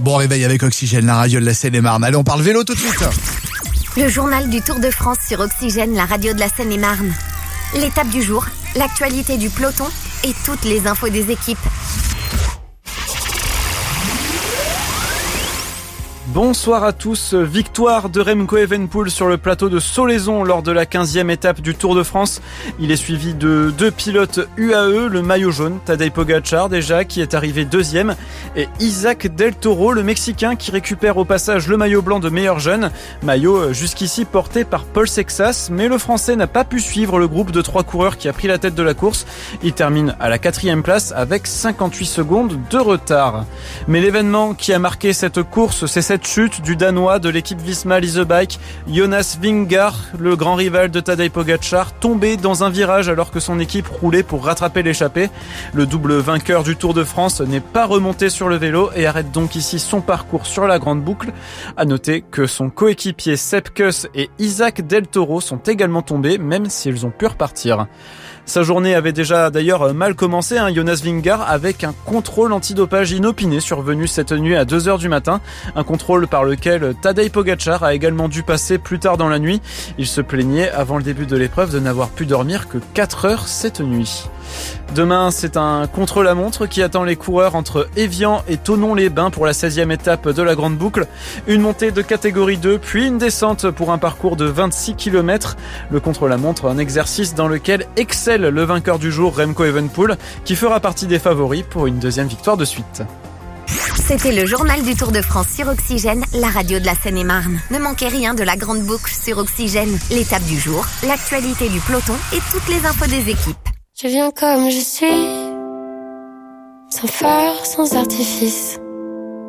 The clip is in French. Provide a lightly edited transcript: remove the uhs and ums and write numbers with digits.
Bon réveil avec Oxygène, la radio de la Seine-et-Marne. Allez, on parle vélo tout de suite. Le journal du Tour de France sur Oxygène, la radio de la Seine-et-Marne. L'étape du jour, l'actualité du peloton et toutes les infos des équipes. Bonsoir à tous. Victoire de Remco Evenepoel sur le plateau de Solaizon lors de la 15e étape du Tour de France. Il est suivi de deux pilotes UAE, le maillot jaune, Tadej Pogačar déjà, qui est arrivé deuxième, et Isaac Del Toro, le Mexicain, qui récupère au passage le maillot blanc de meilleur jeune, maillot jusqu'ici porté par Paul Sexas, mais le Français n'a pas pu suivre le groupe de 3 coureurs qui a pris la tête de la course. Il termine à la 4e place avec 58 secondes de retard. Mais l'événement qui a marqué cette course, c'est cette chute du Danois de l'équipe Visma Lease Bike, Jonas Vingegaard, le grand rival de Tadej Pogačar, tombé dans un virage alors que son équipe roulait pour rattraper l'échappée. Le double vainqueur du Tour de France n'est pas remonté sur le vélo et arrête donc ici son parcours sur la grande boucle. À noter que son coéquipier Sepp Kuss et Isaac Del Toro sont également tombés, même s'ils ont pu repartir. Sa journée avait déjà d'ailleurs mal commencé, Jonas Vingegaard, avec un contrôle antidopage inopiné survenu cette nuit à 2h du matin. Un contrôle par lequel Tadej Pogačar a également dû passer plus tard dans la nuit. Il se plaignait avant le début de l'épreuve de n'avoir pu dormir que 4 heures cette nuit. Demain, c'est un contre-la-montre qui attend les coureurs entre Évian et Thonon-les-Bains pour la 16e étape de la grande boucle. Une montée de catégorie 2, puis une descente pour un parcours de 26 km. Le contre-la-montre, un exercice dans lequel excelle le vainqueur du jour, Remco Evenepoel, qui fera partie des favoris pour une deuxième victoire de suite. C'était le journal du Tour de France sur Oxygène, la radio de la Seine-et-Marne. Ne manquez rien de la grande boucle sur Oxygène. L'étape du jour, l'actualité du peloton et toutes les infos des équipes. Je viens comme je suis, sans phare, sans artifice.